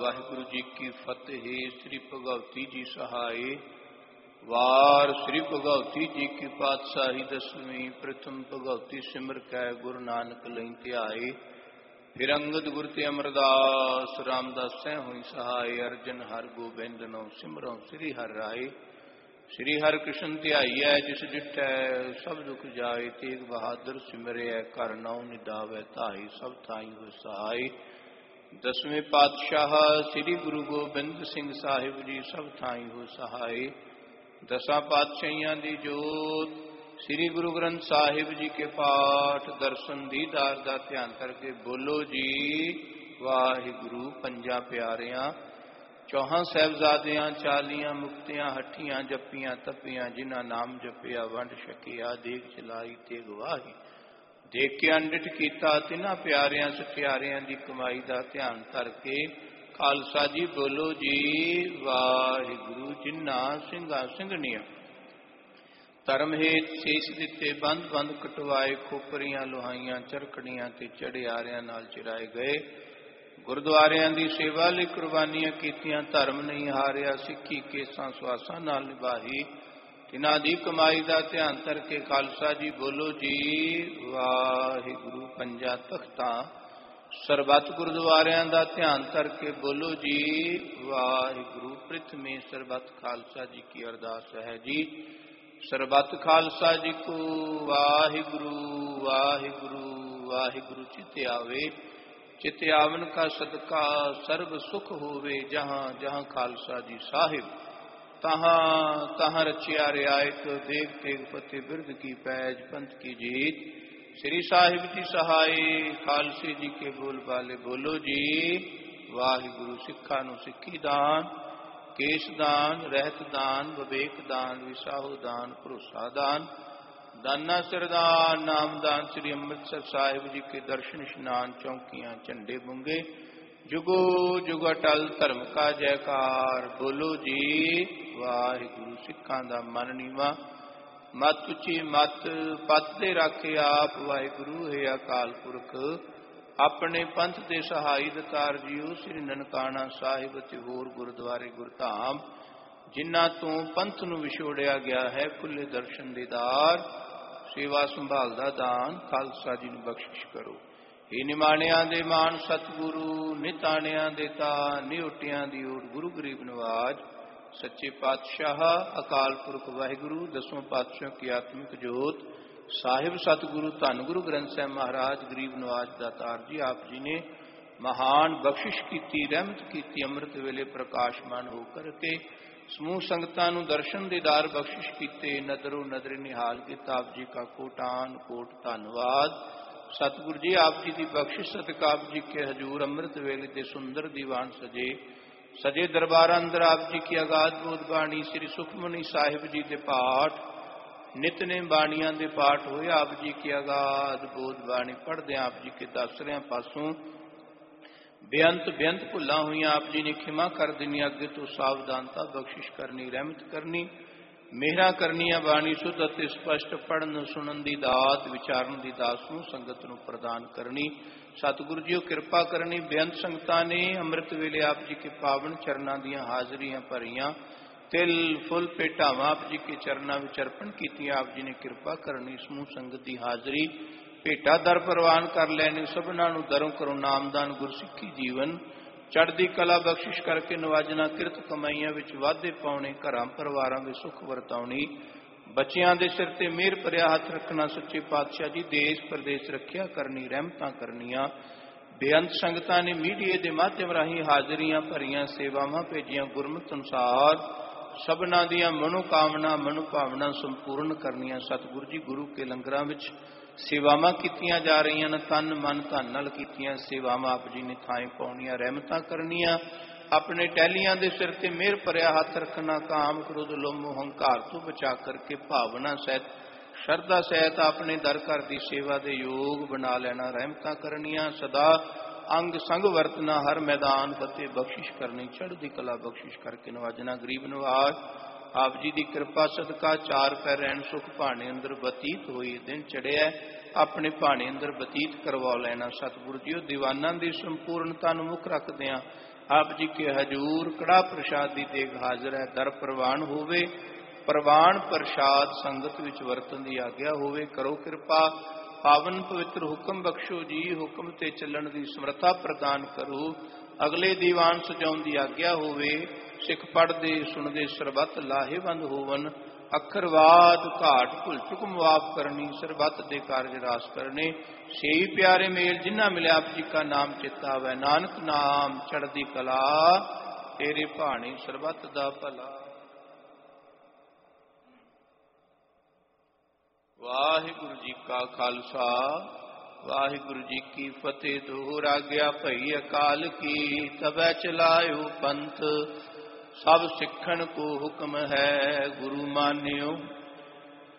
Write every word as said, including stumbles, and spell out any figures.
वाहिगुरु जी की फतेह। श्री भगवती जी सहाय। वार श्री भगवती जी की पातशाही दसवीं। प्रथम भगवती सिमर कै गुरु नानक लई ध्याए। फिर अंगद गुर ते अमरदास रामदास सै हुई सहाय। अर्जन हर गोबिंद नौ सिमरों श्री हर राय। श्री हर कृष्ण ध्याईऐ जिस डिठै सब दुख जाए। तेग बहादुर सिमरिया कर नौ निदावै धाई। सब थाई हो सहाय। दसवें पातशाह श्री गुरु गोबिंद सिंह साहिब जी सब थाई हो सहाय। दसा पातशाहियां दी जोत श्री गुरु ग्रंथ साहिब जी के पाठ दर्शन दीदार दा ध्यान करके बोलो जी वाहिगुरु। पंजा प्यारियां चौहां साहिबजादियां चालियां मुक्तियां हठियां जपियां तपियां जिन्हां नाम जपिया वंड छकिया। देख चलाई तेग वाही। देख के अंडिठ कीता तिन्हां प्यारियां सठियारियां दी कमाई दा ध्यान धर के खालसा जी बोलो जी वाहिगुरु। जिन्हां ਸਿੰਘਾਂ ਸਿੰਘਣੀਆਂ धर्म हेत शेष दिते बंद बंद कटवाए। खोपरियां लोहाइयां चरखड़ियां ते चढ़ियारियां नाल चिराए गए। गुरुद्वारियां दी सेवा लई कुर्बानियां कीतियां। धर्म नहीं हारिया सिੱਖੀ केसां सुआसां नाल निभाही। तिन्हां दी कमाई दा ध्यान धर के खालसा जी बोलो जी वाहिगुरु। पंजा तख्तां सरबत गुरुद्वारियां दा ध्यान धर के बोलो जी वाहिगुरु। प्रथमे सरबत खालसा जी की अरदास है जी। सरबत खालसा जी को वाहिगुरु वाहिगुरु वाहिगुरु चित आवे। चित आवन का सदका सर्व सुख होवे। जहाँ जहाँ खालसा जी साहिब तहाँ तहाँ रचिया रियायत। देख तेग फतेह बिरद की पैज पंथ की जीत। श्री साहिब जी सहाय। खालसे जी के बोल बाले बोलो जी वाहिगुरु। सिखा नूं सिक्खी दान केश दान रहत दान विवेक दान विसाहो दान भरोसा दान दाना सिरदान नाम दान। श्री अमृतसर साहिब जी के दर्शन स्नान चौकियां झंडे बुंगे। जुगो जुग अटल धर्म का जयकार। बोलो जी वाहिगुरु। सिखां दा मन नीवा मत उची मत पत दे राखे आप। वाहिगुरु है अकाल पुरख अपने पंथ दे सहाई दतार जीओ। श्री ननकाना साहिब ते होर गुरुद्वारे गुरधाम जिन्हां तों पंथ नूं विछोड़िया गया है। खुले दर्शन दीदार सेवा संभाल दा दान खालसा जी नूं बख्शिश करो। हे निमाणियां दे मान सतगुरु निताणियां दे तान निउटियां दी ओर गुरु गरीब नवाज। सच्चे पातशाह अकाल पुरख वाहिगुरु। दसों पातशाह की आत्मिक जोत साहिब सतगुरु धन गुरु ग्रंथ साहिब महाराज गरीब नवाज दातार जी आप जी ने महान बख्शिश की रहमत की। अमृत वेले प्रकाशमान होकर के समूह संगतां नूं दर्शन दीदार बख्शिश कीते। नदरों नदरे निहाल किता। आप जी का कोटान कोट धन्नवाद। सतगुरु जी आप जी की बख्शिश सदका आप जी के हजूर अमृत वेले दे सुंदर दीवान सजे सजे दरबार अंदर आप जी की अगाध बोध बाणी। श्री सुखमनी साहिब जी के पाठ नितनेम बाणियां दे पाठ होए। आप जी की अगाध बोध बाणी पढ़दे आप जी के दसरिया पासों बेअंत बेअंत भुलां हुईयां आप जी ने खिमा कर देनी। अगे तो सावधानता बख्शिश करनी रहमत करनी मेहरा करनिया। बाणी शुद्ध अते स्पष्ट पढ़न सुनन दी दात विचारन दी दात नूं संगत नूं प्रदान करनी। सतगुरु जी किरपा करनी। बेअंत संगतां ने अमृत वेले आप जी के पावन चरनां दीयां हाजरियां भरियां। तिल फुल भेटावां आप जी के चरनां विच अर्पण कीतियां। आप जी ने किरपा करनी समूह संगत दी हाजरी भेटा दर प्रवान कर लैनी। सबनां नूं दरों करो नामदान गुरसिੱਖੀ जीवन चढ़दी कला बख्शिश करके नवाजना। किरत कमाइयां विच वाधे पाउणे। घरां परिवारां दे सुख वरताउणी। बच्चियां दे सिर ते मेहर भरिया हथ रखना। सच्चे पातशाह जी देश प्रदेश रखिया करनी रहमतां करनियां। बेअंत संगतां ने मीडिया के माध्यम राही हाजरियां भरियां सेवावां भेजियां। गुरमत अनुसार सबनां दियां मनोकामना मनोभावना संपूर्ण करनियां। सतगुरु जी गुरु के लंगरां विच सेवावां कीतियां जा रही न। तन मन धन नाल कीतियां सेवावां आप जी ने थाएं पाउणियां रहमतां करनियां। अपने टहलियां दे सिर ते मेहर भरिया हथ रखना। काम क्रोध लोभ मोह हंकार तो बचा करके भावना सहित श्रद्धा सहित अपने दर घर की सेवा दे योग बना लेना। रहमतां करनियां सदा अंग संग वरतना। हर मैदान फतेह बख्शिश करनी। चढ़दी कला बख्शिश करके नवाजना। गरीब नवाज आप जी की कृपा सदका चार पै रहन सुख भाने अंदर बतीत होई। दिन चढ़िया अपने भाने अंदर बतीत करवा लेना। सतगुरु जी दीवाना की संपूर्णता मुख रखदियां ਆਪ ਜੀ ਕੇ ਹਜੂਰ ਕੜਾ ਪ੍ਰਸ਼ਾਦੀ ਦੇਗ ਹਾਜ਼ਰ ਹੈ। ਦਰ ਪ੍ਰਵਾਨ ਹੋਵੇ, ਪ੍ਰਵਾਨ ਪ੍ਰਸ਼ਾਦ ਸੰਗਤ ਵਿੱਚ ਵਰਤਨ ਦੀ ਆਗਿਆ ਹੋਵੇ। ਕਰੋ ਕਿਰਪਾ ਪਾਵਨ ਪਵਿੱਤਰ ਹੁਕਮ ਬਖਸ਼ੋ ਜੀ, ਹੁਕਮ ਤੇ ਚੱਲਣ ਦੀ ਸਮਰੱਥਾ ਪ੍ਰਦਾਨ ਕਰੋ। ਅਗਲੇ ਦੀਵਾਨ ਸਜਾਉਣ ਦੀ ਆਗਿਆ ਹੋਵੇ। ਸਿੱਖ ਪੜ੍ਹਦੇ ਸੁਣਦੇ ਸਰਬੱਤ ਲਾਹੇਵੰਦ ਹੋਵਨ। ਅੱਖਰਵਾਦ ਘਾਟ ਭੁੱਲ ਚੁੱਕ ਮੁਆਫ ਕਰਨੀ, ਸਰਬੱਤ ਦੇ ਕਾਰਜ ਰਾਸ ਕਰਨੇ। ਸੇਈ ਪਿਆਰੇ ਮੇਲ ਜਿਨ੍ਹਾਂ ਮਿਲਿਆ ਆਪ ਜੀ ਕਾ ਨਾਮ ਚਿੱਤਾ ਆਵੈ। ਨਾਨਕ ਨਾਮ ਚੜ੍ਹਦੀ ਕਲਾ, ਤੇਰੇ ਭਾਣੇ ਸਰਬੱਤ ਦਾ ਭਲਾ। ਵਾਹਿਗੁਰੂ ਜੀ ਕਾ ਖਾਲਸਾ, ਵਾਹਿਗੁਰੂ ਜੀ ਕੀ ਫਤਿਹ। ਦੋਹਰ ਆਗਿਆ ਭਈ ਅਕਾਲ ਕੀ, ਤਬੈ ਚਲਾਇਓ ਪੰਥ। ਸਭ ਸਿੱਖਣ ਕੋ ਹੁਕਮ ਹੈ, ਗੁਰੂ ਮਾਨਿਓ